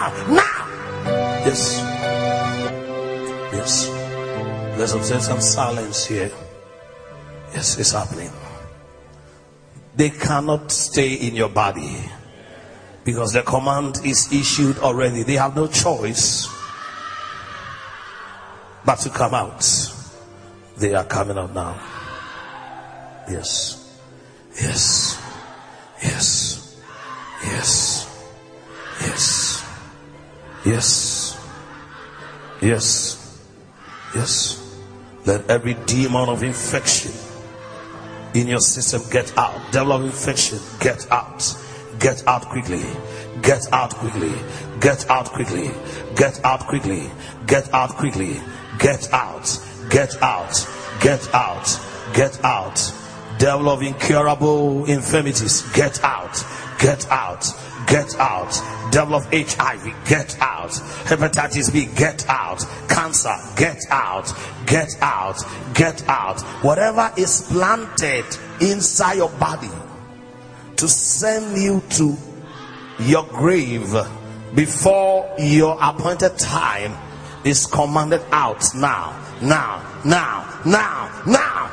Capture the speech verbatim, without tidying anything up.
now, now. Yes. Yes. Let's observe some silence here. Yes, it's happening. They cannot stay in your body because the command is issued already. They have no choice but to come out. They are coming out now. Yes. Yes. Yes. Yes. Yes. Yes. Yes. Yes. Let every demon of infection in your system get out. Devil of infection, get out. Get out quickly. Get out quickly. Get out quickly. Get out quickly. Get out quickly. Get out. Get out. Get out. Get out. Devil of incurable infirmities, get out. Get out. Get out. Devil of H I V, get out. Hepatitis B, get out. Cancer, get out. Get out. Get out. Whatever is planted inside your body to send you to your grave before your appointed time is commanded out now. Now. Now. Now. Now.